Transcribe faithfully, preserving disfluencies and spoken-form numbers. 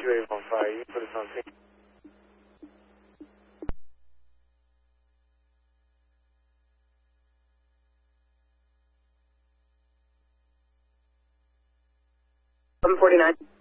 Q eight one five, you can put us on scene. seven forty-nine.